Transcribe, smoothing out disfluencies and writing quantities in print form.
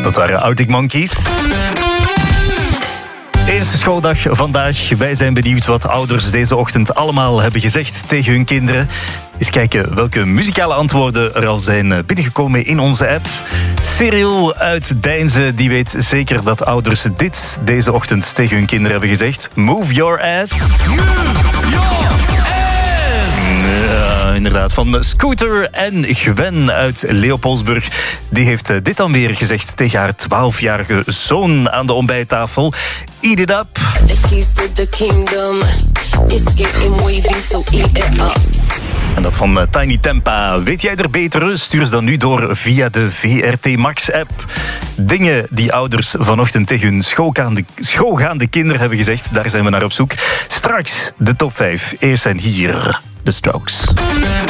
Dat waren Arctic Monkeys. Eerste schooldag vandaag. Wij zijn benieuwd wat ouders deze ochtend allemaal hebben gezegd tegen hun kinderen. Eens kijken welke muzikale antwoorden er al zijn binnengekomen in onze app. Cyril uit Deinzen, die weet zeker dat ouders dit deze ochtend tegen hun kinderen hebben gezegd. Move your ass. Ja, inderdaad. Van Scooter en Gwen uit Leopoldsburg. Die heeft dit dan weer gezegd tegen haar 12-jarige zoon aan de ontbijttafel. Eat it up. The keys to the kingdom. It's getting wavy, so eat it up. En dat van Tiny Tempa. Weet jij er beter? Stuur ze dan nu door via de VRT Max-app. Dingen die ouders vanochtend tegen hun schoolgaande kinderen hebben gezegd. Daar zijn we naar op zoek. Straks de top 5. Eerst zijn hier de Strokes.